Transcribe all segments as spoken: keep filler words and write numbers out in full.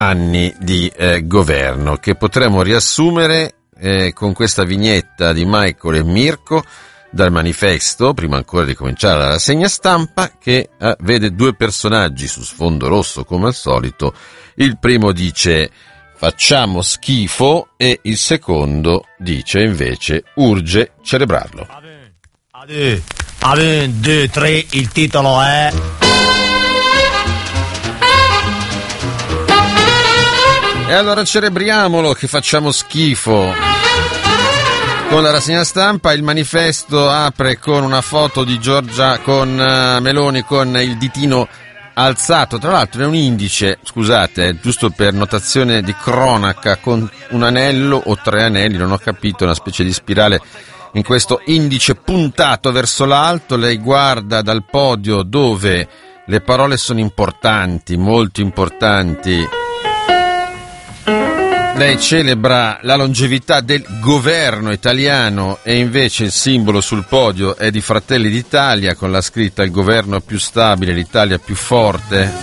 anni di eh, governo, che potremmo riassumere eh, con questa vignetta di Michael e Mirko dal Manifesto, prima ancora di cominciare la rassegna stampa, che eh, vede due personaggi su sfondo rosso come al solito. Il primo dice facciamo schifo e il secondo dice invece urge celebrarlo. Adè, adè, due, tre, il titolo è... E allora celebriamolo che facciamo schifo. Con la rassegna stampa il Manifesto apre con una foto di Giorgia con uh, Meloni con il ditino alzato, tra l'altro è un indice, scusate, giusto per notazione di cronaca, con un anello o tre anelli, non ho capito, una specie di spirale in questo indice puntato verso l'alto. Lei guarda dal podio dove le parole sono importanti, molto importanti. Lei celebra la longevità del governo italiano e invece il simbolo sul podio è di Fratelli d'Italia con la scritta il governo più stabile, l'Italia più forte.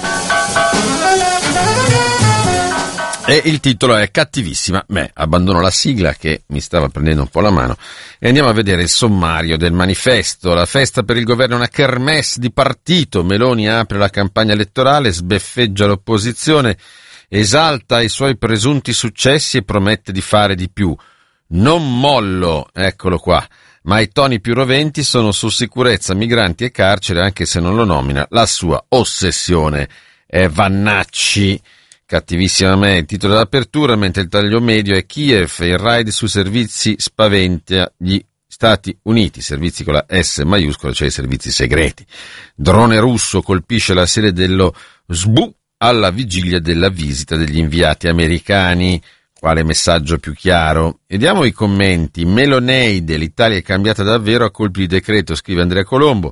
E il titolo è cattivissima me. Abbandono la sigla che mi stava prendendo un po' la mano e andiamo a vedere il sommario del Manifesto. La festa per il governo è una kermesse di partito. Meloni apre la campagna elettorale, sbeffeggia l'opposizione, esalta i suoi presunti successi e promette di fare di più. Non mollo, eccolo qua, ma i toni più roventi sono su sicurezza, migranti e carcere, anche se non lo nomina la sua ossessione. È Vannacci, cattivissima me, il titolo dell'apertura, mentre il taglio medio è Kiev, il raid sui servizi spaventa gli Stati Uniti, servizi con la S maiuscola, cioè i servizi segreti. Drone russo colpisce la sede dello S B U alla vigilia della visita degli inviati americani. Quale messaggio più chiaro? Vediamo i commenti. Meloneide, l'Italia è cambiata davvero a colpi di decreto, scrive Andrea Colombo.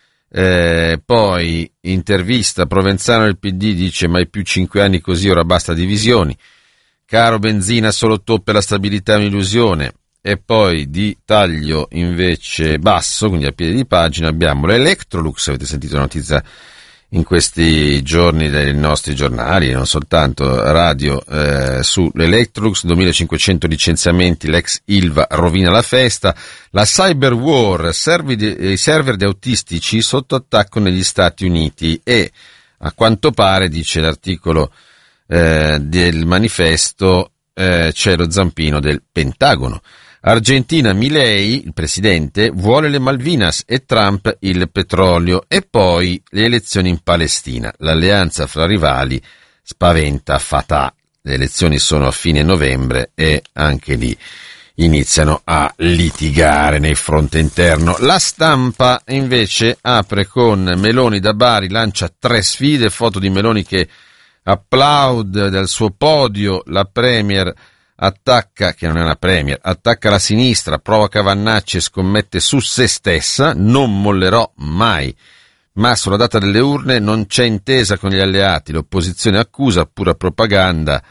Eh, poi intervista Provenzano del P D, dice mai più cinque anni così, ora basta divisioni. Caro benzina, solo toppe la stabilità è un'illusione. E poi di taglio invece basso, quindi a piede di pagina, abbiamo l'Electrolux, avete sentito la notizia in questi giorni dei nostri giornali, non soltanto radio, eh, sull'Electrolux, duemilacinquecento licenziamenti, l'ex Ilva rovina la festa, la cyber war, i server di autistici sotto attacco negli Stati Uniti e a quanto pare, dice l'articolo eh, del Manifesto, eh, c'è lo zampino del Pentagono. Argentina, Milei, il presidente, vuole le Malvinas e Trump il petrolio e poi le elezioni in Palestina. L'alleanza fra rivali spaventa Fatah. Le elezioni sono a fine novembre e anche lì iniziano a litigare nel fronte interno. La Stampa invece apre con Meloni da Bari, lancia tre sfide, foto di Meloni che applaude dal suo podio, la premier attacca, che non è una premier, attacca la sinistra, provoca Vannacci e scommette su se stessa, non mollerò mai. Ma sulla data delle urne non c'è intesa con gli alleati, l'opposizione accusa, pura propaganda.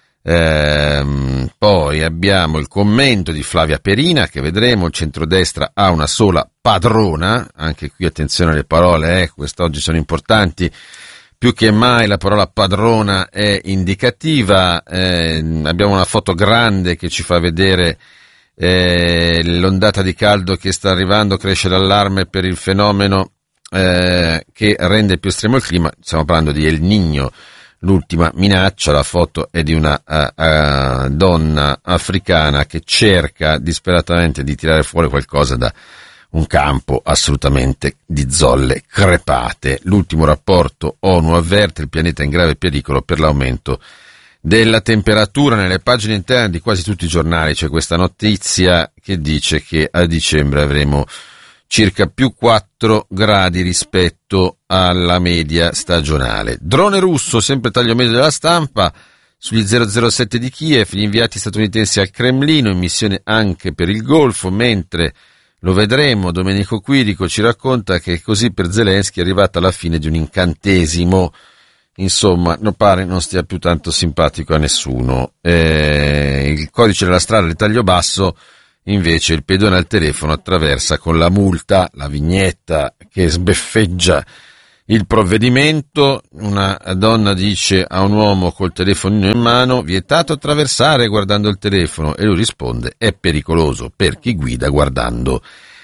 Ehm, poi abbiamo il commento di Flavia Perina, che vedremo, il centrodestra ha una sola padrona, anche qui attenzione alle parole, eh, quest'oggi sono importanti. Più che mai la parola padrona è indicativa, eh, abbiamo una foto grande che ci fa vedere eh, l'ondata di caldo che sta arrivando, cresce l'allarme per il fenomeno eh, che rende più estremo il clima, stiamo parlando di El Niño, l'ultima minaccia. La foto è di una uh, uh, donna africana che cerca disperatamente di tirare fuori qualcosa da un campo assolutamente di zolle crepate. L'ultimo rapporto ONU avverte il pianeta in grave pericolo per l'aumento della temperatura. Nelle pagine interne di quasi tutti i giornali c'è questa notizia che dice che a dicembre avremo circa più quattro gradi rispetto alla media stagionale. Drone russo, sempre taglio medio della Stampa, sugli zero zero sette di Kiev, gli inviati statunitensi al Cremlino, in missione anche per il Golfo, mentre lo vedremo, Domenico Quirico ci racconta che così per Zelensky è arrivata la fine di un incantesimo. Insomma, non pare non stia più tanto simpatico a nessuno. Eh, il codice della strada del taglio basso, invece, il pedone al telefono attraversa con la multa, la vignetta che sbeffeggia il provvedimento. Una donna dice a un uomo col telefonino in mano: vietato attraversare guardando il telefono, e lui risponde: è pericoloso per chi guida guardando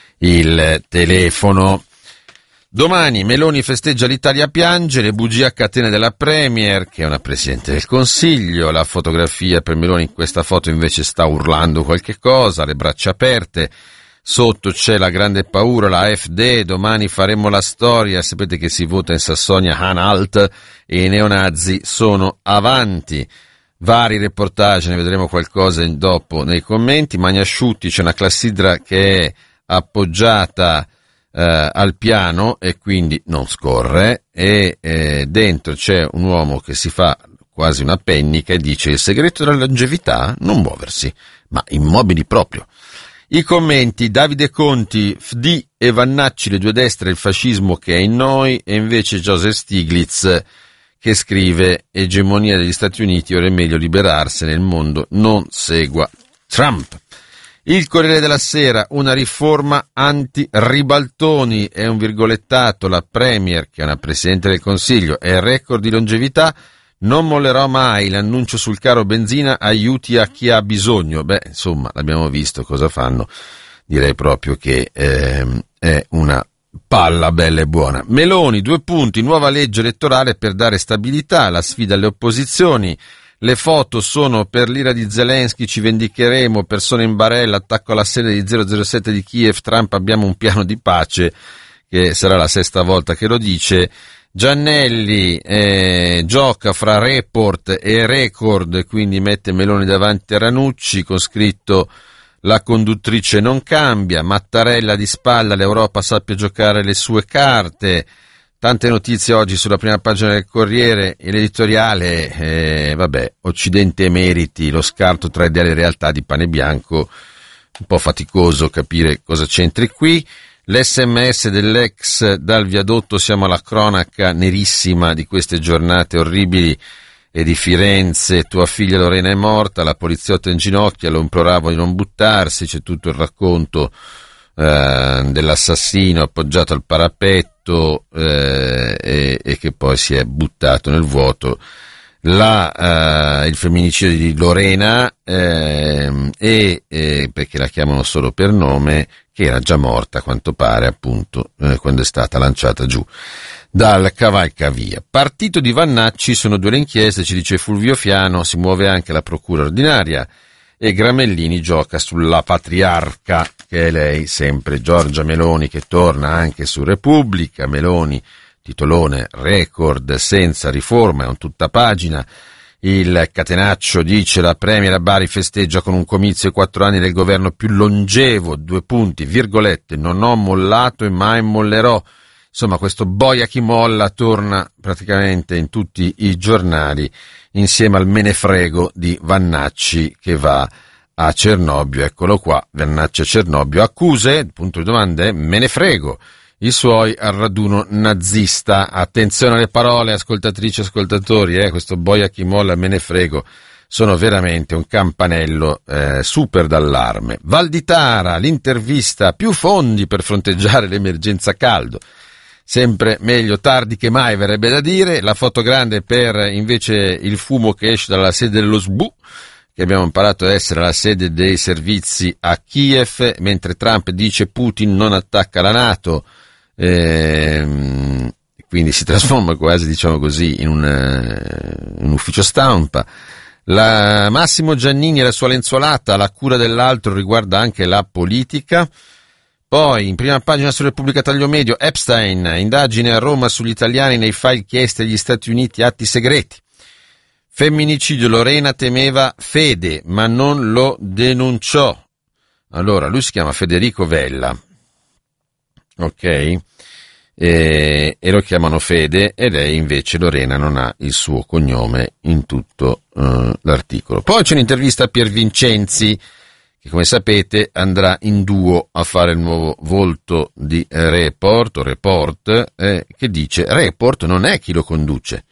il telefono. Domani Meloni festeggia, l'Italia piange, le bugie a catene della Premier, che è una Presidente del Consiglio. La fotografia per Meloni, in questa foto invece sta urlando qualche cosa, le braccia aperte. Sotto c'è la grande paura, la A F D, domani faremo la storia. Sapete che si vota in Sassonia Anhalt e i neonazi sono avanti. Vari reportage, ne vedremo qualcosa dopo nei commenti. Magnasciutti, c'è una classidra che è appoggiata eh, al piano e quindi non scorre, e eh, dentro c'è un uomo che si fa quasi una pennica e dice: il segreto della longevità? Non muoversi, ma immobili proprio. I commenti: Davide Conti, F D e Vannacci, le due destre, il fascismo che è in noi, e invece Joseph Stiglitz che scrive: egemonia degli Stati Uniti, ora è meglio liberarsene, il mondo non segua Trump. Il Corriere della Sera, una riforma anti-ribaltoni, è un virgolettato, la Premier, che è una Presidente del Consiglio, è il record di longevità. Non mollerò mai, l'annuncio sul caro benzina, aiuti a chi ha bisogno. Beh, insomma, l'abbiamo visto cosa fanno. Direi proprio che ehm, è una palla bella e buona. Meloni, due punti, nuova legge elettorale per dare stabilità, la sfida alle opposizioni. Le foto sono per l'ira di Zelensky, ci vendicheremo, persone in barella, attacco alla sede di zero zero sette di Kiev, Trump, abbiamo un piano di pace, che sarà la sesta volta che lo dice. Giannelli eh, gioca fra report e record, quindi mette Meloni davanti a Ranucci con scritto: la conduttrice non cambia, Mattarella di spalla, l'Europa sappia giocare le sue carte. Tante notizie oggi sulla prima pagina del Corriere, e l'editoriale, eh, vabbè, Occidente emeriti, lo scarto tra ideale e realtà di Pane Bianco, un po' faticoso capire cosa c'entri qui. L'esse emme esse dell'ex dal viadotto, siamo alla cronaca nerissima di queste giornate orribili e di Firenze, tua figlia Lorena è morta, la poliziotta in ginocchio, lo imploravo di non buttarsi, c'è tutto il racconto eh, dell'assassino appoggiato al parapetto eh, e, e che poi si è buttato nel vuoto. La, eh, il femminicidio di Lorena eh, e eh, perché la chiamano solo per nome, che era già morta a quanto pare appunto eh, quando è stata lanciata giù dal cavalcavia. Partito di Vannacci, sono due le inchieste, ci dice Fulvio Fiano, si muove anche la procura ordinaria, e Gramellini gioca sulla patriarca, che è lei sempre, Giorgia Meloni, che torna anche su Repubblica. Meloni, titolone, record senza riforma, è un tutta pagina. Il catenaccio dice: la Premier a Bari festeggia con un comizio ai quattro anni del governo più longevo, due punti, virgolette, non ho mollato e mai mollerò. Insomma, questo boia chi molla torna praticamente in tutti i giornali, insieme al menefrego di Vannacci che va a Cernobbio. Eccolo qua, Vannacci a Cernobbio, accuse, punto di domanda, menefrego i suoi al raduno nazista. Attenzione alle parole, ascoltatrici e ascoltatori, eh, questo boia chi molla, me ne frego, sono veramente un campanello eh, super d'allarme. Valditara, l'intervista, più fondi per fronteggiare l'emergenza caldo. Sempre meglio tardi che mai, verrebbe da dire. La foto grande per invece il fumo che esce dalla sede dello S B U, che abbiamo imparato ad essere la sede dei servizi a Kiev, mentre Trump dice Putin non attacca la NATO. Eh, quindi si trasforma quasi, diciamo così, in un, uh, un ufficio stampa. La Massimo Giannini e la sua lenzuolata, la cura dell'altro riguarda anche la politica. Poi in prima pagina su Repubblica Tagliomedio, Epstein, indagine a Roma sugli italiani nei file chiesti agli Stati Uniti, atti segreti. Femminicidio, Lorena temeva Fede ma non lo denunciò. Allora, lui si chiama Federico Vella, ok, e, e lo chiamano Fede, e lei invece, Lorena, non ha il suo cognome in tutto uh, l'articolo. Poi c'è un'intervista a Pier Vincenzi, che come sapete andrà in duo a fare il nuovo volto di Report, o Report, eh, che dice Report non è chi lo conduce.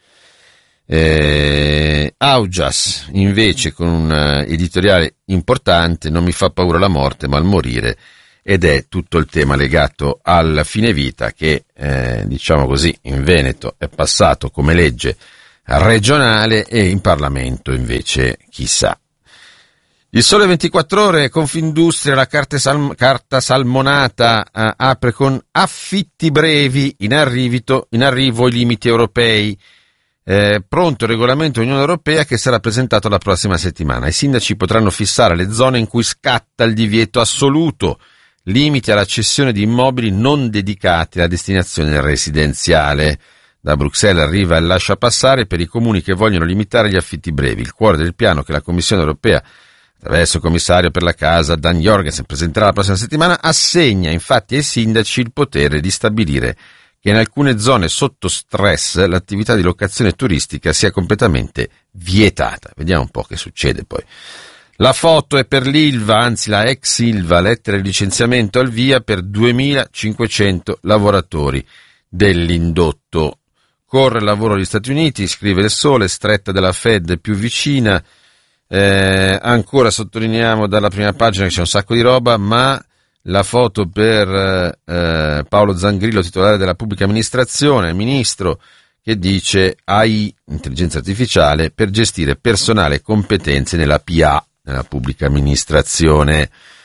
Eh, Augias invece con un editoriale importante: non mi fa paura la morte ma il morire ed è tutto il tema legato al fine vita che, eh, diciamo così, in Veneto è passato come legge regionale e in Parlamento invece chissà. Il Sole ventiquattro Ore, Confindustria, la carta, sal- carta salmonata eh, apre con affitti brevi, in, arrivito, in arrivo i limiti europei. Eh, pronto il regolamento dell'Unione Europea che sarà presentato la prossima settimana. I sindaci potranno fissare le zone in cui scatta il divieto assoluto, limiti alla cessione di immobili non dedicati alla destinazione residenziale. Da Bruxelles arriva il lasciapassare per i comuni che vogliono limitare gli affitti brevi, il cuore del piano che la Commissione Europea, attraverso il commissario per la casa Dan Jorgensen, presenterà la prossima settimana, assegna infatti ai sindaci il potere di stabilire che in alcune zone sotto stress l'attività di locazione turistica sia completamente vietata. Vediamo un po' che succede poi. La foto è per l'Ilva, anzi la ex Ilva, lettera di licenziamento al via per duemilacinquecento lavoratori dell'indotto. Corre il lavoro agli Stati Uniti, scrive il Sole, stretta della Fed più vicina. Eh, ancora sottolineiamo dalla prima pagina che c'è un sacco di roba, ma la foto per eh, Paolo Zangrillo, titolare della pubblica amministrazione, ministro, che dice A I, intelligenza artificiale, per gestire personale e competenze nella P A, nella pubblica amministrazione.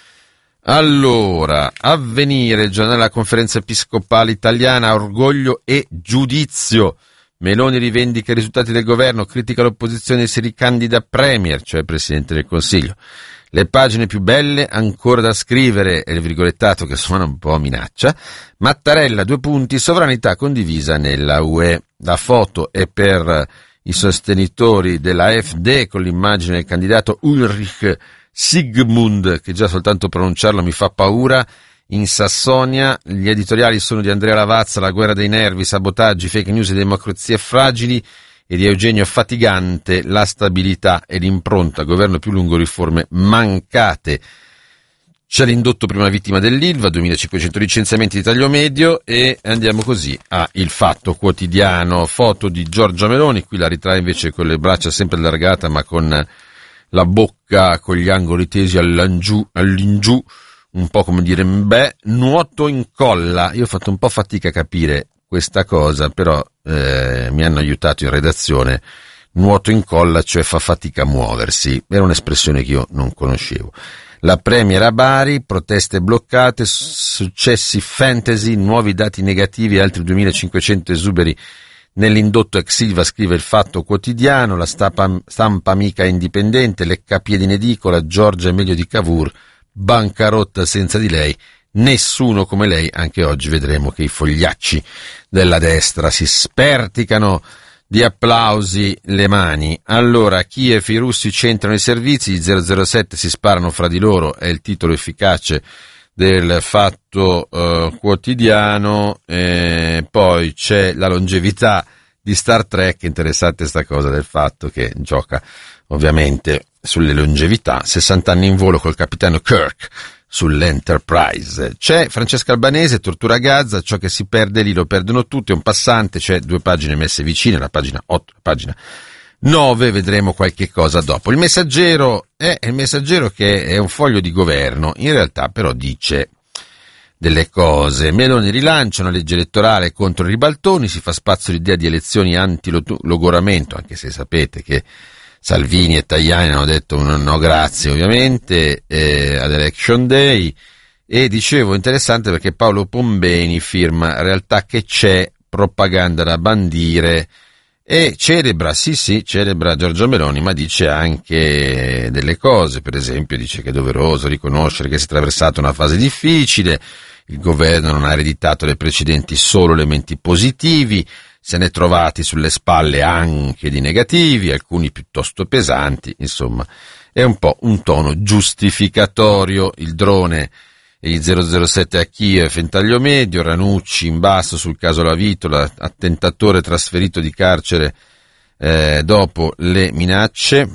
Allora, Avvenire, il giornale della Conferenza Episcopale Italiana, orgoglio e giudizio. Meloni rivendica i risultati del governo, critica l'opposizione e si ricandida premier, cioè Presidente del Consiglio. Le pagine più belle ancora da scrivere, e il virgolettato che suona un po' minaccia. Mattarella, due punti, sovranità condivisa nella U E. La foto è per i sostenitori della A F D con l'immagine del candidato Ulrich Sigmund, che già soltanto pronunciarlo mi fa paura. In Sassonia gli editoriali sono di Andrea Lavazza, La guerra dei nervi, sabotaggi, fake news e democrazie fragili, e di Eugenio Fatigante, La stabilità e l'impronta, governo più lungo, riforme mancate. C'è l'indotto prima vittima dell'Ilva, duemilacinquecento licenziamenti di taglio medio, e andiamo così a Il Fatto Quotidiano, foto di Giorgia Meloni, qui la ritrae invece con le braccia sempre allargate ma con la bocca con gli angoli tesi all'ingiù, all'ingiù, un po' come dire beh, nuoto in colla. Io ho fatto un po' fatica a capire questa cosa, però eh, mi hanno aiutato in redazione. Nuoto in colla, cioè fa fatica a muoversi, era un'espressione che io non conoscevo. La Premier a Bari, proteste bloccate, successi fantasy, nuovi dati negativi, altri duemilacinquecento esuberi nell'indotto ex Silva, scrive Il Fatto Quotidiano. La stampa, stampa amica indipendente, leccapiedi in edicola, Giorgia è meglio di Cavour, bancarotta senza di lei, nessuno come lei. Anche oggi vedremo che i fogliacci della destra si sperticano di applausi le mani. Allora, Kiev, i russi centrano i servizi, gli zero zero sette si sparano fra di loro, è il titolo efficace del Fatto eh, Quotidiano. E poi c'è la longevità di Star Trek, interessante sta cosa del Fatto che gioca ovviamente sulle longevità, sessanta anni in volo col capitano Kirk sull'Enterprise. C'è Francesca Albanese, tortura a Gaza, ciò che si perde lì lo perdono tutti, è un passante, c'è due pagine messe vicine, la pagina otto, la pagina nove, vedremo qualche cosa dopo. Il Messaggero è il Messaggero che è un foglio di governo, in realtà però dice delle cose. Meloni rilancia una legge elettorale contro i ribaltoni, si fa spazio l'idea di elezioni anti-logoramento, anche se sapete che Salvini e Tajani hanno detto no, no grazie ovviamente eh, ad Election Day. E dicevo interessante perché Paolo Pombeni firma Realtà che c'è, propaganda da bandire, e celebra, sì sì, celebra Giorgia Meloni, ma dice anche delle cose. Per esempio dice che è doveroso riconoscere che si è attraversata una fase difficile, il governo non ha ereditato le precedenti solo elementi positivi, se ne è trovati sulle spalle anche di negativi, alcuni piuttosto pesanti. Insomma, è un po' un tono giustificatorio. Il drone e gli zero zero sette a Kiev in taglio medio, Ranucci in basso sul caso Lavitola, attentatore trasferito di carcere eh, dopo le minacce.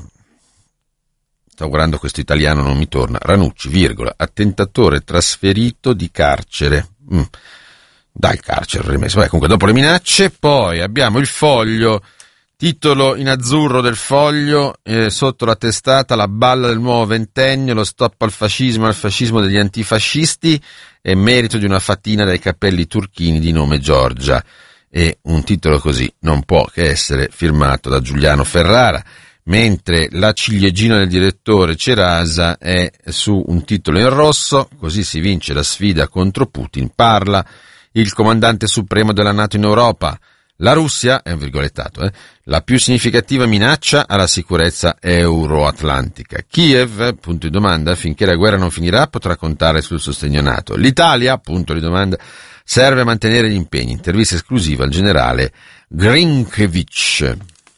Sto guardando questo italiano, non mi torna. Ranucci, virgola, attentatore trasferito di carcere. Mm. Dal carcere rimesso. Beh, comunque dopo le minacce. Poi abbiamo Il Foglio, Titolo in azzurro del Foglio, eh, sotto la testata: la balla del nuovo ventennio, lo stop al fascismo e al fascismo degli antifascisti, è merito di una fatina dai capelli turchini di nome Giorgia. E un titolo così non può che essere firmato da Giuliano Ferrara, mentre la ciliegina del direttore Cerasa è su un titolo in rosso: così si vince la sfida contro Putin, parla il comandante supremo della NATO in Europa. La Russia, è un virgolettato, eh, la più significativa minaccia alla sicurezza euroatlantica. Kiev, punto di domanda, finché la guerra non finirà potrà contare sul sostegno NATO. L'Italia, punto di domanda, serve a mantenere gli impegni. Intervista esclusiva al generale Grinchevich.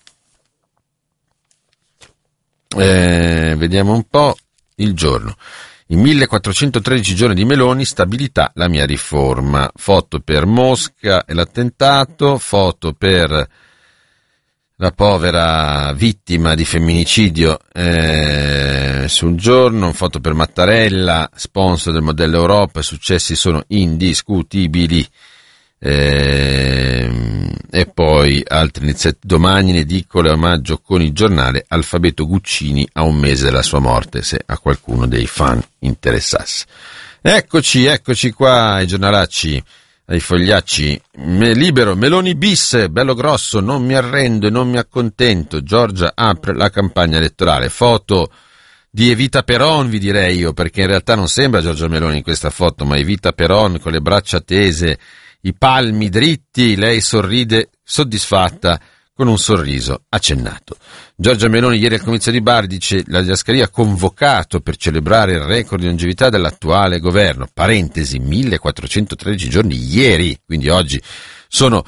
Eh, vediamo un po' il giorno. I millequattrocentotredici giorni di Meloni, stabilità, la mia riforma. Foto per Mosca e l'attentato, foto per la povera vittima di femminicidio eh, sul giorno, foto per Mattarella, sponsor del modello Europa, i successi sono indiscutibili. Eh, e poi altre iniziative. Domani in edicola omaggio con il giornale Alfabeto Guccini a un mese dalla sua morte, se a qualcuno dei fan interessasse. Eccoci, eccoci qua ai giornalacci, ai fogliacci. Me, libero, Meloni bis, bello grosso, non mi arrendo e non mi accontento. Giorgia apre la campagna elettorale. Foto di Evita Peron, vi direi io, perché in realtà non sembra Giorgia Meloni in questa foto, ma Evita Peron con le braccia tese, i palmi dritti, lei sorride soddisfatta con un sorriso accennato. Giorgia Meloni ieri al comizio di Bari dice: la Diascaria ha convocato per celebrare il record di longevità dell'attuale governo, parentesi millequattrocentotredici giorni ieri, quindi oggi sono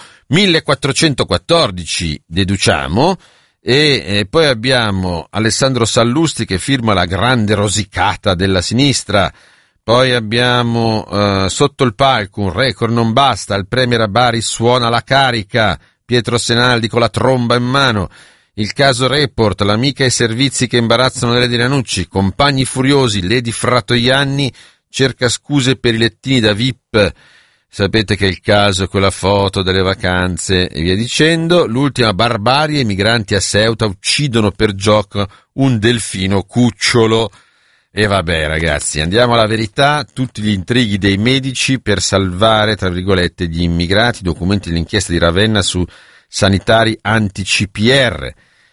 millequattrocentoquattordici, deduciamo. E, e poi abbiamo Alessandro Sallusti che firma la grande rosicata della sinistra. Poi abbiamo uh, sotto il palco un record non basta, il premier a Bari suona la carica, Pietro Senaldi con la tromba in mano. Il caso Report, l'amica ai servizi che imbarazzano Lady Ranucci, compagni furiosi, Lady Fratoianni cerca scuse per i lettini da V I P. Sapete che il caso è quella foto delle vacanze e via dicendo. L'ultima barbarie, i migranti a Ceuta uccidono per gioco un delfino cucciolo. E vabbè ragazzi, andiamo alla verità, tutti gli intrighi dei medici per salvare, tra virgolette, gli immigrati, documenti dell'inchiesta di Ravenna su sanitari anti-C P R.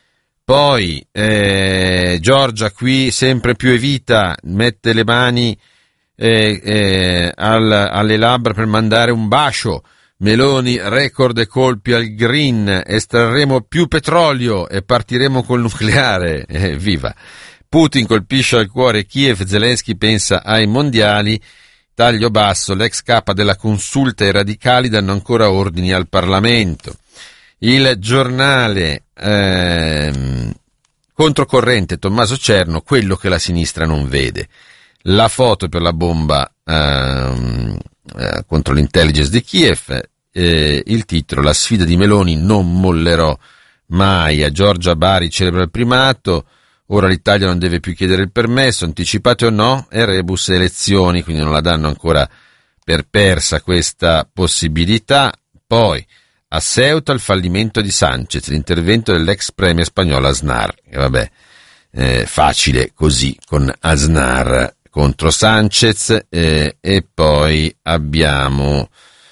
Poi eh, Giorgia qui sempre più Evita, mette le mani eh, eh, al, alle labbra per mandare un bacio. Meloni, record e colpi al green, estrarremo più petrolio e partiremo col nucleare, eh, viva! Putin colpisce al cuore Kiev, Zelensky pensa ai mondiali, taglio basso, l'ex capa della consulta e i radicali danno ancora ordini al Parlamento. Il giornale ehm, controcorrente, Tommaso Cerno, quello che la sinistra non vede. La foto per la bomba ehm, eh, contro l'intelligence di Kiev, eh, il titolo, la sfida di Meloni, non mollerò mai, a Giorgia Bari celebra il primato. Ora l'Italia non deve più chiedere il permesso, anticipate o no, e rebus elezioni, quindi non la danno ancora per persa questa possibilità. Poi, a Ceuta il fallimento di Sanchez, l'intervento dell'ex premier spagnolo Aznar, e vabbè, eh, facile così con Aznar contro Sanchez, eh, e poi abbiamo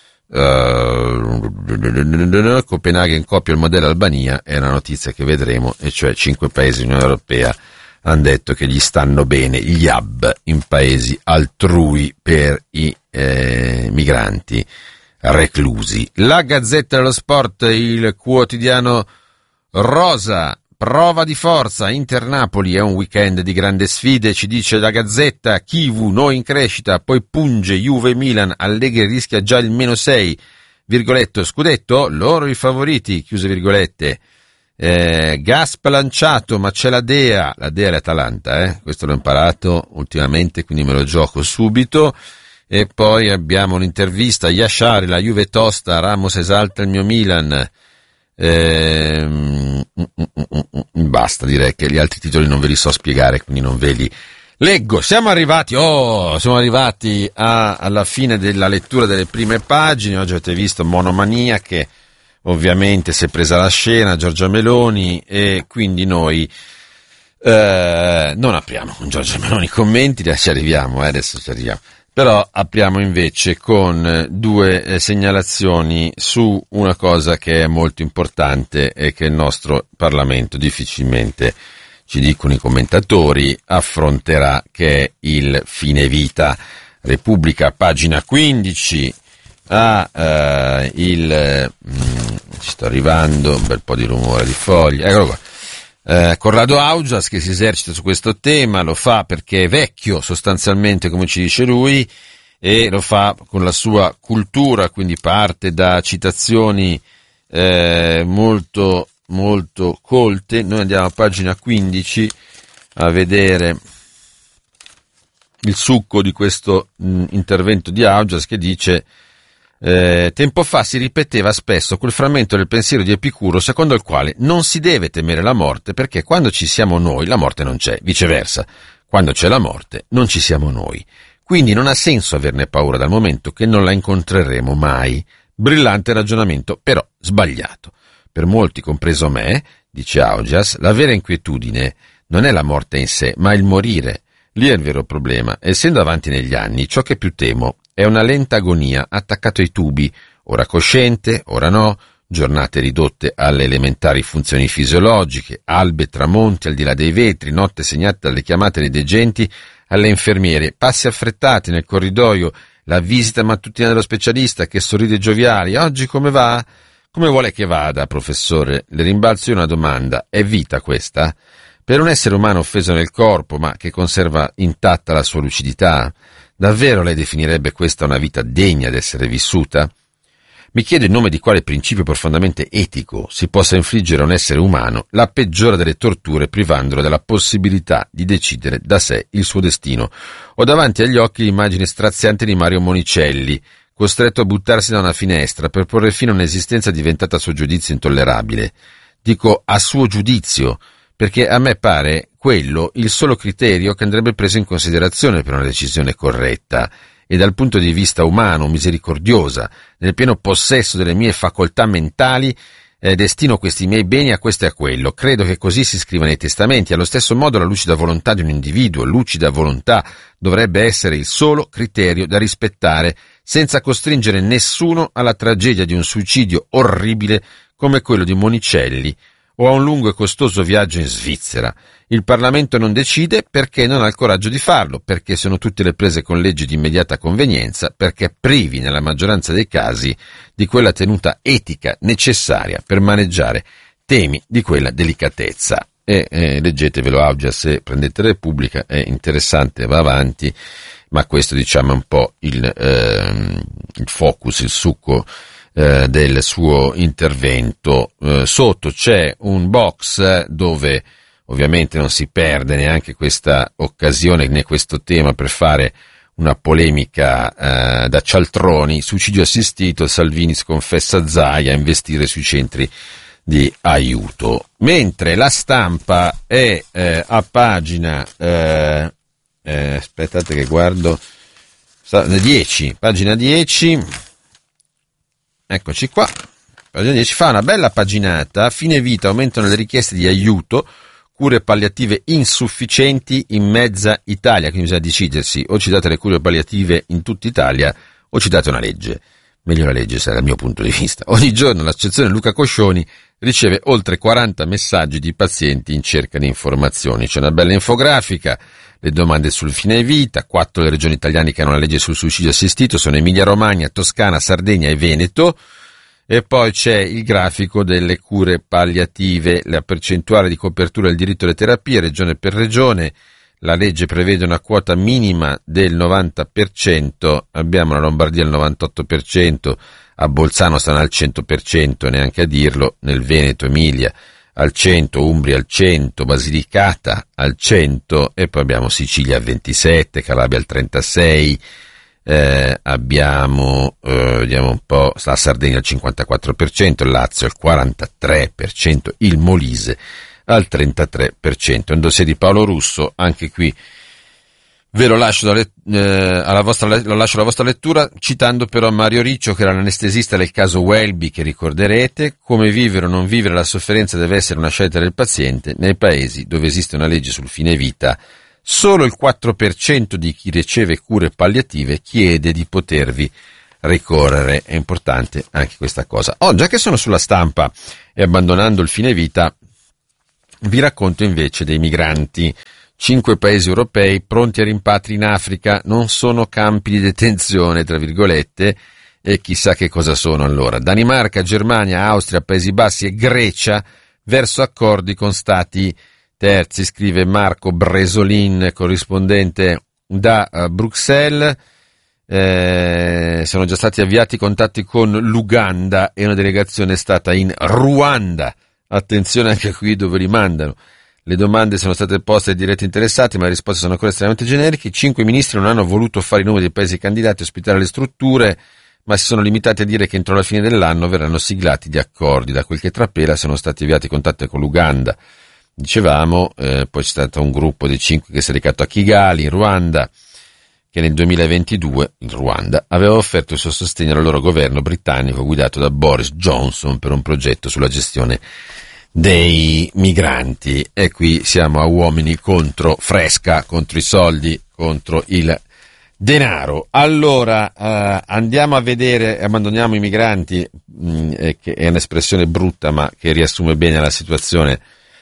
Uh, Copenaghen copia il modello Albania, è una notizia che vedremo, e cioè cinque paesi dell'Unione Europea hanno detto che gli stanno bene gli hub in paesi altrui per i eh, migranti reclusi. La Gazzetta dello Sport, il quotidiano rosa, prova di forza, Inter-Napoli è un weekend di grandi sfide, ci dice la Gazzetta. Chivu, noi in crescita, poi punge Juve-Milan, Allegri rischia già il meno sei, virgoletto, scudetto, loro i favoriti, chiuse virgolette. Eh, Gasp lanciato, ma c'è la Dea, la Dea è l'Atalanta, eh? Questo l'ho imparato ultimamente, quindi me lo gioco subito. E poi abbiamo un'intervista, Yashari, la Juve tosta, Ramos esalta il mio Milan. Eh, mm, mm, mm, mm, basta, direi che gli altri titoli non ve li so spiegare, quindi non ve li leggo. Siamo arrivati, oh, siamo arrivati a, alla fine della lettura delle prime pagine. Oggi avete visto monomaniache, ovviamente si è presa la scena Giorgia Meloni, e quindi noi eh, non apriamo con Giorgia Meloni i commenti, ci arriviamo, eh, adesso ci arriviamo. Però apriamo invece con due eh, segnalazioni su una cosa che è molto importante e che il nostro Parlamento difficilmente, ci dicono i commentatori, affronterà, che è il fine vita. Repubblica, pagina quindici, ha eh, il... Mh, ci sto arrivando, un bel po' di rumore di foglie, eccolo qua. Eh, Corrado Augias, che si esercita su questo tema, lo fa perché è vecchio sostanzialmente, come ci dice lui, e lo fa con la sua cultura, quindi parte da citazioni eh, molto molto colte. Noi andiamo a pagina quindici a vedere il succo di questo mh, intervento di Augias, che dice: Eh, tempo fa si ripeteva spesso quel frammento del pensiero di Epicuro secondo il quale non si deve temere la morte, perché quando ci siamo noi la morte non c'è, viceversa, quando c'è la morte non ci siamo noi. Quindi non ha senso averne paura dal momento che non la incontreremo mai. Brillante ragionamento, però sbagliato. Per molti, compreso me, dice Augias, la vera inquietudine non è la morte in sé, ma il morire. Lì è il vero problema. Essendo avanti negli anni, ciò che più temo è una lenta agonia attaccato ai tubi, ora cosciente, ora no, giornate ridotte alle elementari funzioni fisiologiche, albe, tramonti al di là dei vetri, notte segnate dalle chiamate dei degenti alle infermiere, passi affrettati nel corridoio, la visita mattutina dello specialista che sorride gioviali. Oggi come va? Come vuole che vada, professore? Le rimbalzo io una domanda. È vita questa? Per un essere umano offeso nel corpo, ma che conserva intatta la sua lucidità, davvero lei definirebbe questa una vita degna d'essere vissuta? Mi chiedo in nome di quale principio profondamente etico si possa infliggere a un essere umano la peggiore delle torture, privandolo della possibilità di decidere da sé il suo destino. Ho davanti agli occhi l'immagine straziante di Mario Monicelli, costretto a buttarsi da una finestra per porre fine a un'esistenza diventata a suo giudizio intollerabile. Dico a suo giudizio, perché a me pare quello il solo criterio che andrebbe preso in considerazione per una decisione corretta e dal punto di vista umano, misericordiosa, nel pieno possesso delle mie facoltà mentali, eh, destino questi miei beni a questo e a quello. Credo che così si scriva nei testamenti. Allo stesso modo la lucida volontà di un individuo, lucida volontà, dovrebbe essere il solo criterio da rispettare, senza costringere nessuno alla tragedia di un suicidio orribile come quello di Monicelli, o a un lungo e costoso viaggio in Svizzera. Il Parlamento non decide perché non ha il coraggio di farlo, perché sono tutte le prese con leggi di immediata convenienza, perché privi nella maggioranza dei casi di quella tenuta etica necessaria per maneggiare temi di quella delicatezza. E eh, leggetevelo Augias se prendete Repubblica, è interessante, va avanti, ma questo diciamo è un po' il, ehm, il focus, il succo Eh, del suo intervento. Eh, sotto c'è un box dove ovviamente non si perde neanche questa occasione né questo tema per fare una polemica eh, da cialtroni. Suicidio assistito, Salvini sconfessa Zaia a investire sui centri di aiuto. Mentre La Stampa è eh, a pagina eh, eh, aspettate che guardo dieci, pagina dieci. Eccoci qua, pagina dieci, fa una bella paginata. A fine vita aumentano le richieste di aiuto, cure palliative insufficienti in mezza Italia, quindi bisogna decidersi, o ci date le cure palliative in tutta Italia o ci date una legge. Meglio la legge, dal mio punto di vista. Ogni giorno l'associazione Luca Coscioni riceve oltre quaranta messaggi di pazienti in cerca di informazioni. C'è una bella infografica, le domande sul fine vita. Quattro le regioni italiane che hanno la legge sul suicidio assistito sono Emilia Romagna, Toscana, Sardegna e Veneto. E poi c'è il grafico delle cure palliative, la percentuale di copertura del diritto alle terapie regione per regione. La legge prevede una quota minima del novanta per cento, abbiamo la Lombardia al novantotto per cento, a Bolzano stanno al cento per cento, neanche a dirlo, nel Veneto, Emilia al cento, Umbria al cento, Basilicata al cento, e poi abbiamo Sicilia al ventisette, Calabria al trentasei, eh, abbiamo, eh, vediamo un po', la Sardegna al cinquantaquattro per cento, il Lazio al quarantatré per cento, il Molise al trentatré per cento. Un dossier di Paolo Russo, anche qui Ve lo lascio, da le, eh, alla vostra, lo lascio alla vostra lettura, citando però Mario Riccio, che era l'anestesista del caso Welby, che ricorderete. Come vivere o non vivere la sofferenza deve essere una scelta del paziente. Nei paesi dove esiste una legge sul fine vita, solo il quattro per cento di chi riceve cure palliative chiede di potervi ricorrere. È importante anche questa cosa. Oh, già che sono sulla stampa e abbandonando il fine vita, vi racconto invece dei migranti. Cinque paesi europei pronti a rimpatri in Africa non sono campi di detenzione, tra virgolette, e chissà che cosa sono allora. Danimarca, Germania, Austria, Paesi Bassi e Grecia verso accordi con stati terzi, scrive Marco Bresolin, corrispondente da uh, Bruxelles. Eh, sono già stati avviati contatti con l'Uganda e una delegazione è stata in Ruanda. Attenzione anche qui dove li mandano. Le domande sono state poste ai diretti interessati, ma le risposte sono ancora estremamente generiche. I cinque ministri non hanno voluto fare i nomi dei paesi candidati e ospitare le strutture, ma si sono limitati a dire che entro la fine dell'anno verranno siglati gli accordi. Da quel che trapela sono stati avviati contatti con l'Uganda. Dicevamo, eh, poi c'è stato un gruppo di cinque che si è recato a Kigali, in Ruanda, che nel duemilaventidue, in Ruanda, aveva offerto il suo sostegno al loro governo britannico guidato da Boris Johnson per un progetto sulla gestione dei migranti. E qui siamo a uomini contro Fresca, contro i soldi, contro il denaro. Allora eh, andiamo a vedere, abbandoniamo i migranti, mh, eh, che è un'espressione brutta ma che riassume bene la situazione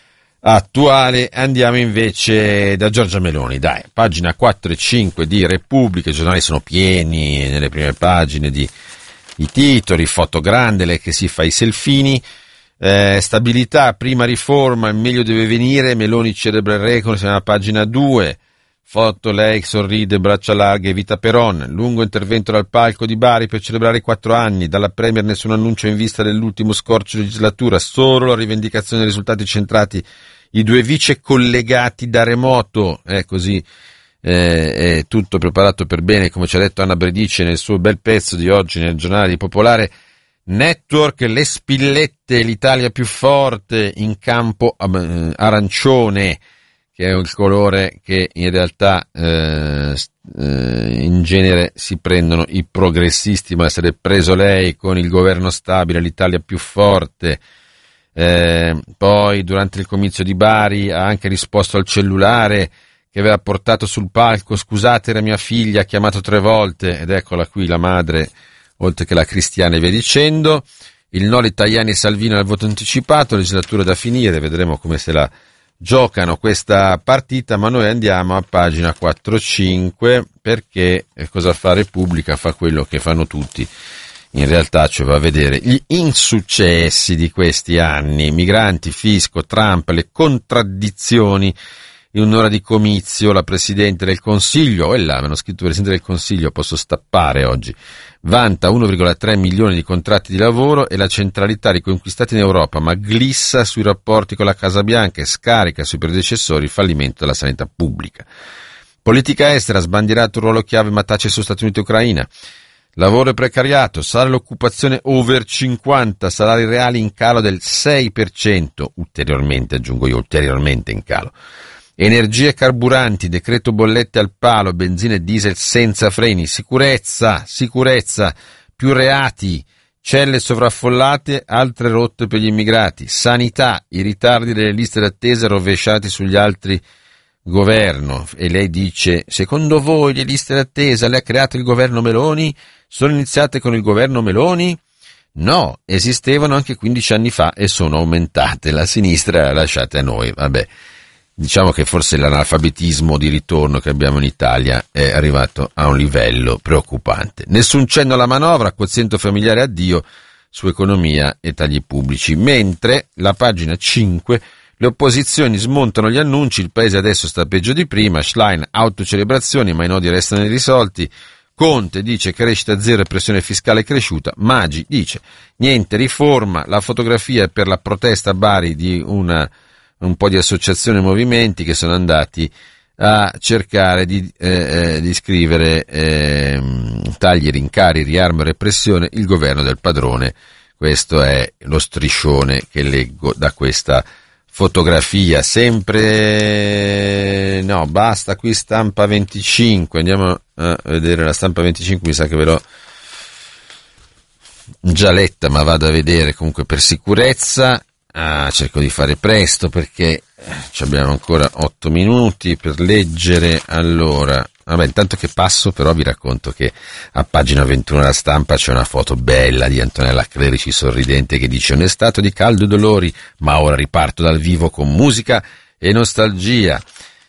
attuale. Andiamo invece da Giorgia Meloni, dai, pagina quattro e cinque di Repubblica. I giornali sono pieni nelle prime pagine di i titoli, foto grande, lei che si fa i selfini. Eh, stabilità, prima riforma, il meglio deve venire, Meloni celebra il record, siamo a pagina due, foto lei sorride, braccia larghe, Vita Peron, lungo intervento dal palco di Bari per celebrare i quattro anni, dalla Premier nessun annuncio in vista dell'ultimo scorcio di legislatura, solo la rivendicazione dei risultati centrati, i due vice collegati da remoto, è eh, così, eh, è tutto preparato per bene, come ci ha detto Anna Bredice nel suo bel pezzo di oggi nel giornale di Popolare. Network, le spillette, l'Italia più forte, in campo eh, arancione, che è il colore che in realtà eh, eh, in genere si prendono i progressisti, ma se l'è preso lei con il governo stabile, l'Italia più forte. Eh, poi durante il comizio di Bari ha anche risposto al cellulare che aveva portato sul palco: scusate, era mia figlia, ha chiamato tre volte, ed eccola qui la madre, oltre che la Cristiana e via dicendo. Il no di Tajani e Salvini al voto anticipato, legislatura da finire, vedremo come se la giocano questa partita, ma noi andiamo a pagina quattro cinque perché cosa fa Repubblica? Fa quello che fanno tutti, in realtà ci va a vedere gli insuccessi di questi anni, migranti, fisco, Trump, le contraddizioni. In un'ora di comizio la Presidente del Consiglio, e là, mi hanno scritto Presidente del Consiglio, posso stappare oggi, vanta uno virgola tre milioni di contratti di lavoro e la centralità riconquistata in Europa, ma glissa sui rapporti con la Casa Bianca e scarica sui predecessori il fallimento della sanità pubblica. Politica estera, sbandierato un ruolo chiave ma tace su Stati Uniti e Ucraina. Lavoro e precariato, sale l'occupazione over cinquanta, salari reali in calo del sei per cento, ulteriormente, aggiungo io, ulteriormente in calo. Energie e carburanti, decreto bollette al palo, benzina e diesel senza freni, sicurezza, sicurezza, più reati, celle sovraffollate, altre rotte per gli immigrati, sanità, i ritardi delle liste d'attesa rovesciati sugli altri governo. E lei dice: secondo voi le liste d'attesa le ha create il governo Meloni? Sono iniziate con il governo Meloni? No, esistevano anche quindici anni fa e sono aumentate. La sinistra la lasciate a noi, vabbè. Diciamo che forse l'analfabetismo di ritorno che abbiamo in Italia è arrivato a un livello preoccupante. Nessun cenno alla manovra, quoziente familiare addio su economia e tagli pubblici. Mentre la pagina cinque, le opposizioni smontano gli annunci, il paese adesso sta peggio di prima, Schlein, autocelebrazioni ma i nodi restano irrisolti. Conte dice crescita zero e pressione fiscale cresciuta. Maggi dice niente riforma, la fotografia è per la protesta a Bari di una un po' di associazioni e movimenti che sono andati a cercare di, eh, eh, di scrivere eh, tagli, rincari, riarmo e repressione, il governo del padrone. Questo è lo striscione che leggo da questa fotografia. Sempre no, no, basta qui Stampa venticinque, andiamo a vedere la Stampa venticinque, mi sa che ve l'ho già letta, ma vado a vedere comunque per sicurezza. Ah, cerco di fare presto perché abbiamo ancora otto minuti per leggere. Allora, vabbè, intanto che passo però vi racconto che a pagina ventuno della Stampa c'è una foto bella di Antonella Clerici sorridente che dice: un stato di caldo e dolori, ma ora riparto dal vivo con musica e nostalgia.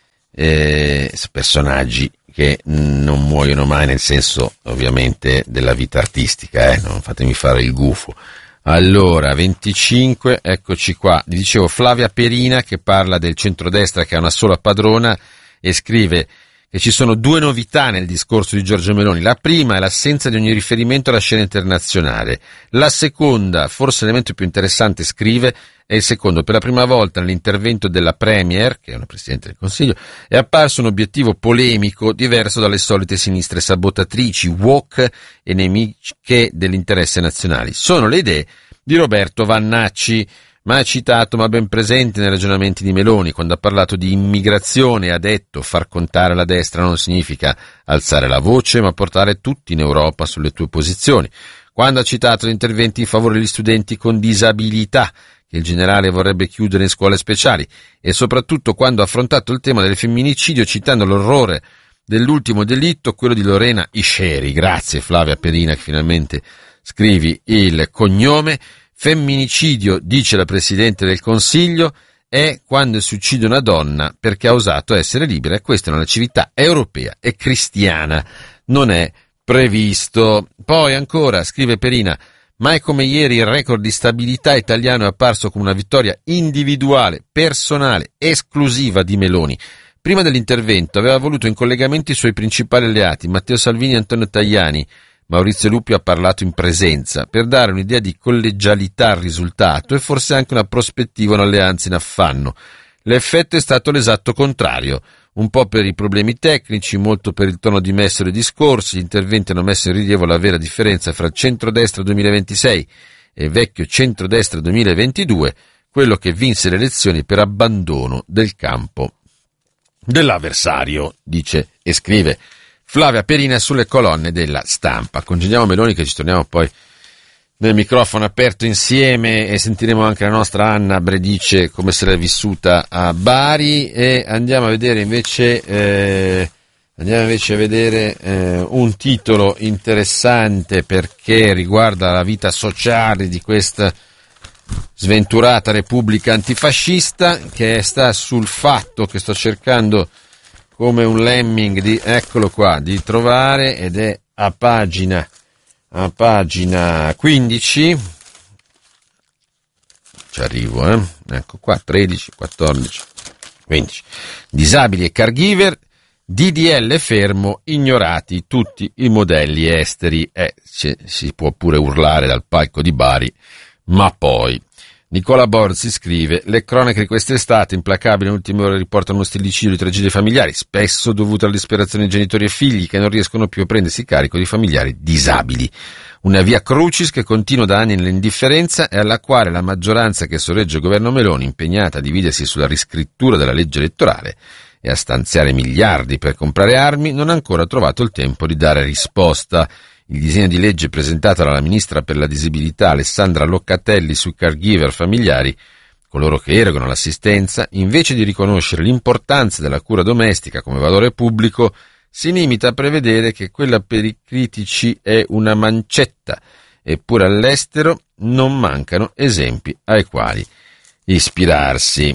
Eh, personaggi che non muoiono mai, nel senso ovviamente della vita artistica, eh? Non fatemi fare il gufo. Allora, venticinque, eccoci qua, vi dicevo Flavia Perina che parla del centrodestra che ha una sola padrona e scrive che ci sono due novità nel discorso di Giorgia Meloni. La prima è l'assenza di ogni riferimento alla scena internazionale. La seconda, forse l'elemento più interessante, scrive, è il secondo. Per la prima volta nell'intervento della Premier, che è una Presidente del Consiglio, è apparso un obiettivo polemico diverso dalle solite sinistre sabotatrici, woke e nemiche dell'interesse nazionale. Sono le idee di Roberto Vannacci, ma ha citato, ma ben presente nei ragionamenti di Meloni, quando ha parlato di immigrazione, ha detto: far contare la destra non significa alzare la voce, ma portare tutti in Europa sulle tue posizioni. Quando ha citato gli interventi in favore degli studenti con disabilità, che il generale vorrebbe chiudere in scuole speciali, e soprattutto quando ha affrontato il tema del femminicidio, citando l'orrore dell'ultimo delitto, quello di Lorena Isceri. Grazie Flavia Perina che finalmente scrivi il cognome. Femminicidio, dice la Presidente del Consiglio, è quando si uccide una donna perché ha osato essere libera, e questa è una civiltà europea e cristiana, non è previsto. Poi ancora, scrive Perina, mai come ieri il record di stabilità italiano è apparso come una vittoria individuale, personale, esclusiva di Meloni. Prima dell'intervento aveva voluto in collegamento i suoi principali alleati, Matteo Salvini e Antonio Tajani. Maurizio Lupi ha parlato in presenza per dare un'idea di collegialità al risultato e forse anche una prospettiva, un'alleanza in affanno. L'effetto è stato l'esatto contrario, un po' per i problemi tecnici, molto per il tono dimesso dei discorsi. Gli interventi hanno messo in rilievo la vera differenza fra centrodestra duemilaventisei e vecchio centrodestra duemilaventidue, quello che vinse le elezioni per abbandono del campo dell'avversario, dice e scrive Flavia Perina sulle colonne della Stampa. Congediamo Meloni, che ci torniamo poi nel microfono aperto insieme e sentiremo anche la nostra Anna Bredice come se l'è vissuta a Bari, e andiamo a vedere invece eh, andiamo invece a vedere eh, un titolo interessante perché riguarda la vita sociale di questa sventurata Repubblica antifascista, che sta sul Fatto, che sto cercando come un lemming di, eccolo qua, di trovare, ed è a pagina, a pagina quindici, ci arrivo, eh? Ecco qua, tredici, quattordici, quindici, disabili e caregiver, D D L fermo, ignorati tutti i modelli esteri, eh, si può pure urlare dal palco di Bari, ma poi... Nicola Borzi scrive: le cronache di quest'estate, implacabili, in ultime ore riportano uno stillicidio di tragedie familiari, spesso dovute alla disperazione di genitori e figli che non riescono più a prendersi carico di familiari disabili. Una via crucis che continua da anni nell'indifferenza e alla quale la maggioranza che sorregge il governo Meloni, impegnata a dividersi sulla riscrittura della legge elettorale e a stanziare miliardi per comprare armi, non ha ancora trovato il tempo di dare risposta. Il disegno di legge presentato dalla ministra per la disabilità Alessandra Loccatelli sui caregiver familiari, coloro che erogano l'assistenza, invece di riconoscere l'importanza della cura domestica come valore pubblico, si limita a prevedere che quella per i critici è una mancetta, eppure all'estero non mancano esempi ai quali ispirarsi.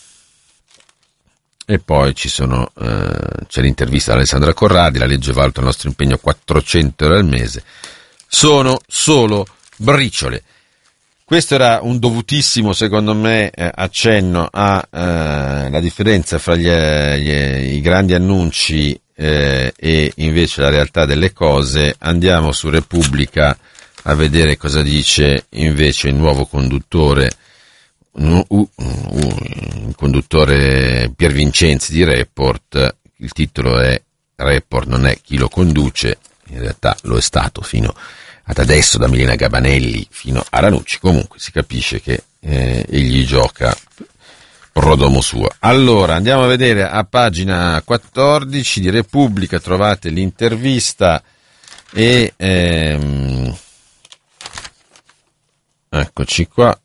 E poi ci sono, eh, c'è l'intervista ad Alessandra Corradi, la legge valuta il nostro impegno a quattrocento euro al mese. Sono solo briciole. Questo era un dovutissimo, secondo me, eh, accenno alla eh, differenza fra gli, gli, i grandi annunci eh, e invece la realtà delle cose. Andiamo su Repubblica a vedere cosa dice invece il nuovo conduttore, Uh, uh, uh, il conduttore Pier Vincenzi di Report. Il titolo è Report non è chi lo conduce, in realtà lo è stato fino ad adesso, da Milena Gabanelli fino a Ranucci. Comunque si capisce che eh, egli gioca Prodomo sua. Allora, andiamo a vedere a pagina quattordici di Repubblica, trovate l'intervista e ehm, eccoci qua.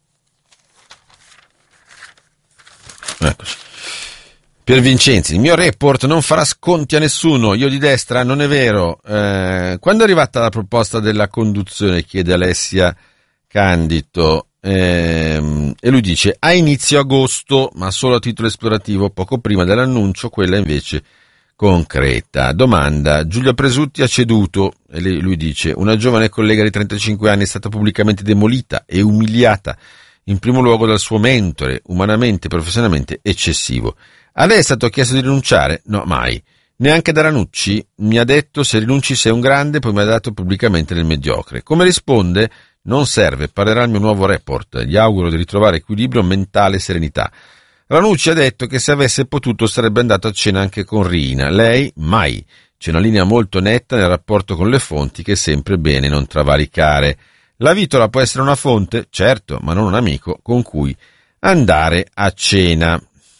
Eccoci. Pier Vincenzi, il mio report non farà sconti a nessuno, io di destra, non è vero. Eh, quando è arrivata la proposta della conduzione, chiede Alessia Candito, ehm, e lui dice a inizio agosto, ma solo a titolo esplorativo, poco prima dell'annuncio, quella invece concreta. Domanda, Giulia Presutti ha ceduto, e lui dice, una giovane collega di trentacinque anni è stata pubblicamente demolita e umiliata, in primo luogo dal suo mentore, umanamente e professionalmente eccessivo. A lei è stato chiesto di rinunciare? No, mai. Neanche da Ranucci? Mi ha detto se rinunci sei un grande, poi mi ha dato pubblicamente del mediocre. Come risponde? Non serve, parlerà il mio nuovo report. Gli auguro di ritrovare equilibrio mentale e serenità. Ranucci ha detto che se avesse potuto sarebbe andato a cena anche con Rina. Lei? Mai. C'è una linea molto netta nel rapporto con le fonti che è sempre bene non travalicare. La Vitola può essere una fonte? Certo, ma non un amico con cui andare a cena.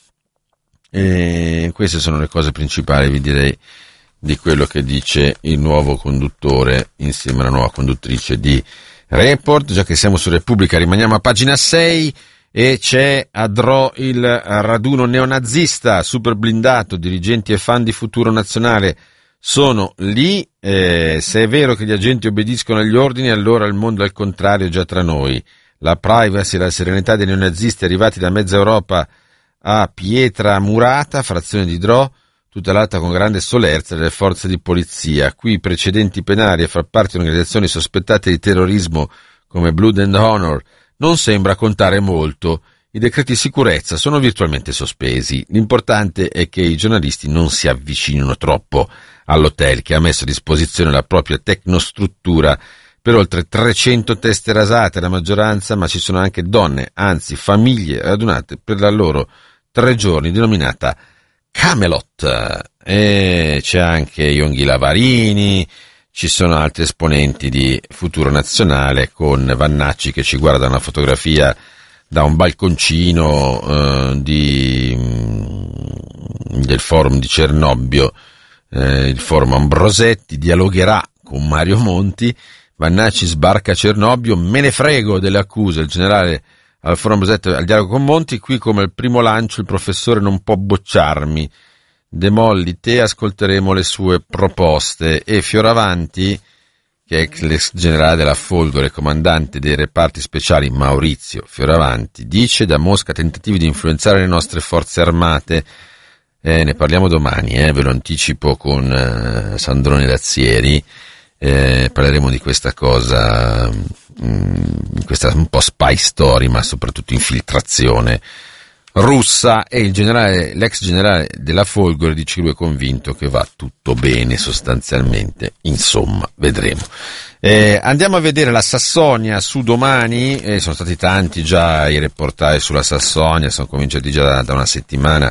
E queste sono le cose principali, vi direi, di quello che dice il nuovo conduttore insieme alla nuova conduttrice di Report. Già che siamo su Repubblica, rimaniamo a pagina sei e c'è a Dro il raduno neonazista, super blindato, dirigenti e fan di Futuro Nazionale sono lì. Eh, se è vero che gli agenti obbediscono agli ordini, allora il mondo è al contrario già tra noi. La privacy e la serenità dei neonazisti arrivati da mezza Europa a Pietra Murata, frazione di Dro, tutelata con grande solerzia dalle forze di polizia. Qui i precedenti penali a far parte di organizzazioni sospettate di terrorismo come Blood and Honor non sembra contare molto. I decreti di sicurezza sono virtualmente sospesi. L'importante è che i giornalisti non si avvicinino troppo all'hotel che ha messo a disposizione la propria tecnostruttura per oltre trecento teste rasate, la maggioranza, ma ci sono anche donne, anzi famiglie radunate per la loro tre giorni denominata Camelot. E c'è anche Yonghi Lavarini, ci sono altri esponenti di Futuro Nazionale con Vannacci che ci guarda una fotografia da un balconcino eh, di, del forum di Cernobbio, eh, il forum Ambrosetti, dialogherà con Mario Monti. Vannacci sbarca a Cernobbio, me ne frego delle accuse, il generale al forum Ambrosetti al dialogo con Monti, qui come al primo lancio il professore non può bocciarmi, demolli te, ascolteremo le sue proposte. E Fioravanti, che è l'ex generale della Folgore, comandante dei reparti speciali Maurizio Fioravanti, dice da Mosca tentativi di influenzare le nostre forze armate. Eh, ne parliamo domani, eh, ve lo anticipo con eh, Sandrone Razzieri. Eh, parleremo di questa cosa, mh, questa un po' spy story, ma soprattutto infiltrazione russa. E il generale, l'ex generale della Folgore dice che lui è convinto che va tutto bene sostanzialmente, insomma, vedremo. Eh, andiamo a vedere la Sassonia su Domani, eh, sono stati tanti già i reportage sulla Sassonia, sono cominciati già da, da una settimana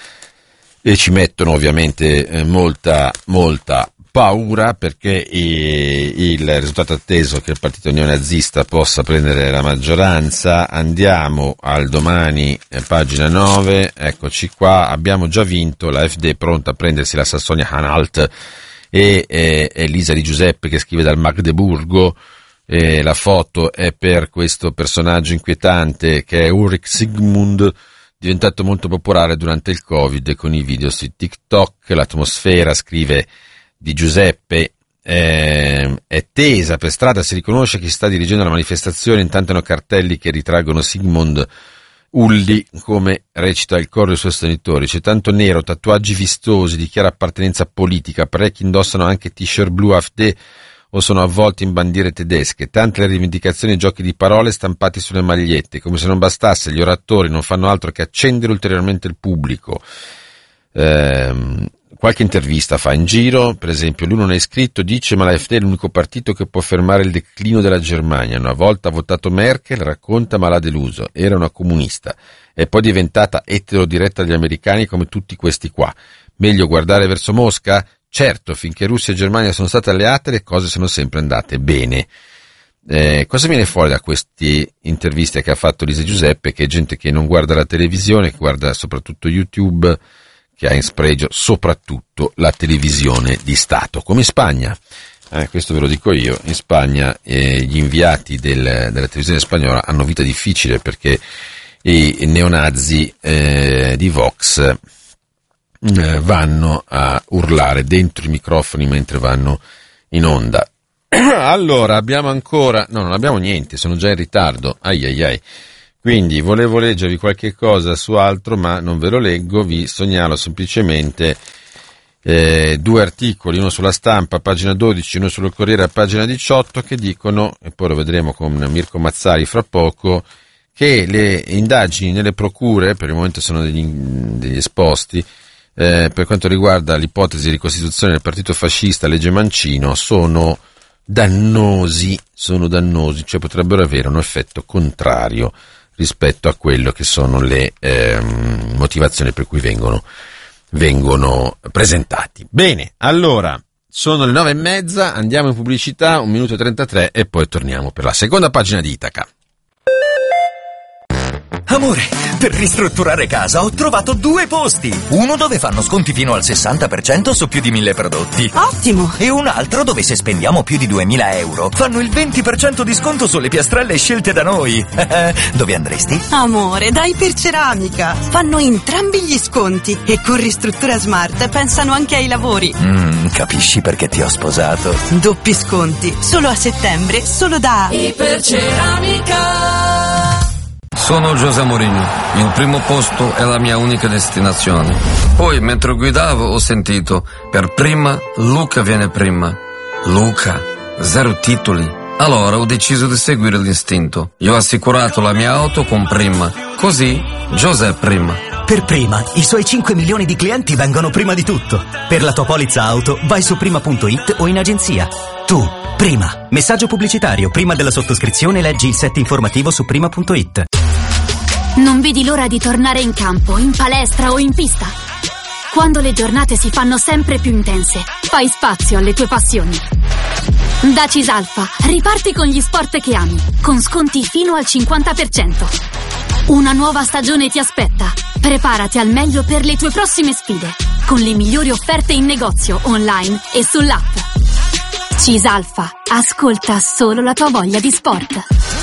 e ci mettono ovviamente eh, molta, molta paura perché il risultato atteso che il partito neonazista possa prendere la maggioranza. Andiamo al Domani, pagina nove, eccoci qua, abbiamo già vinto, la F D è pronta a prendersi la Sassonia-Anhalt e eh, Elisa Di Giuseppe che scrive dal Magdeburgo. Eh, la foto è per questo personaggio inquietante che è Ulrich Sigmund, diventato molto popolare durante il Covid con i video su TikTok. L'atmosfera, scrive Di Giuseppe, eh, è tesa, per strada si riconosce chi sta dirigendo la manifestazione, intanto hanno cartelli che ritraggono Sigmund Ulli, come recita il coro dei suoi sostenitori. C'è tanto nero, tatuaggi vistosi di chiara appartenenza politica, parecchi indossano anche t-shirt blu A F D o sono avvolti in bandiere tedesche, tante le rivendicazioni e giochi di parole stampati sulle magliette. Come se non bastasse, gli oratori non fanno altro che accendere ulteriormente il pubblico. Ehm, qualche intervista fa in giro, per esempio lui non è iscritto, dice ma la F D è l'unico partito che può fermare il declino della Germania. Una volta ha votato Merkel, racconta, ma l'ha deluso, era una comunista, è poi diventata etero diretta agli americani come tutti questi qua. Meglio guardare verso Mosca? Certo, finché Russia e Germania sono state alleate le cose sono sempre andate bene. Eh, cosa viene fuori da queste interviste che ha fatto Lisa Giuseppe? Che è gente che non guarda la televisione, che guarda soprattutto YouTube, che ha in spregio soprattutto la televisione di Stato, come in Spagna. Eh, questo ve lo dico io, in Spagna eh, gli inviati del, della televisione spagnola hanno vita difficile perché i neonazi eh, di Vox eh, vanno a urlare dentro i microfoni mentre vanno in onda. Allora, abbiamo ancora, no, non abbiamo niente, sono già in ritardo, ai ai ai. Quindi volevo leggervi qualche cosa su altro, ma non ve lo leggo, vi segnalo semplicemente eh, due articoli, uno sulla Stampa, pagina dodici, uno sullo Corriere, pagina diciotto, che dicono, e poi lo vedremo con Mirko Mazzari fra poco, che le indagini nelle procure, per il momento sono degli, degli esposti, eh, per quanto riguarda l'ipotesi di ricostituzione del partito fascista Legge Mancino, sono dannosi, sono dannosi, cioè potrebbero avere un effetto contrario rispetto a quello che sono le ehm, motivazioni per cui vengono, vengono presentati. Bene, allora, sono le nove e mezza, andiamo in pubblicità, un minuto e trentatré e poi torniamo per la seconda pagina di Itaca. Amore, per ristrutturare casa ho trovato due posti. Uno dove fanno sconti fino al sessanta per cento su più di mille prodotti. Ottimo! E un altro dove se spendiamo più di duemila euro fanno il venti per cento di sconto sulle piastrelle scelte da noi. Dove andresti? Amore, dai per Ceramica. Fanno entrambi gli sconti e con Ristruttura Smart pensano anche ai lavori. Mm, capisci perché ti ho sposato? Doppi sconti, solo a settembre, solo da Iperceramica. Sono José Mourinho, il primo posto è la mia unica destinazione. Poi, mentre guidavo, ho sentito, per prima, Luca viene prima. Luca, zero titoli. Allora ho deciso di seguire l'istinto. Io ho assicurato la mia auto con Prima. Così, José prima. Per Prima, i suoi cinque milioni di clienti vengono prima di tutto. Per la tua polizza auto, vai su prima punto it o in agenzia. Tu, Prima. Messaggio pubblicitario. Prima della sottoscrizione leggi il set informativo su prima punto it. Non vedi l'ora di tornare in campo, in palestra o in pista? Quando le giornate si fanno sempre più intense, fai spazio alle tue passioni. Da Cisalfa, riparti con gli sport che ami, con sconti fino al cinquanta per cento. Una nuova stagione ti aspetta. Preparati al meglio per le tue prossime sfide, con le migliori offerte in negozio, online e sull'app. Cisalfa, ascolta solo la tua voglia di sport.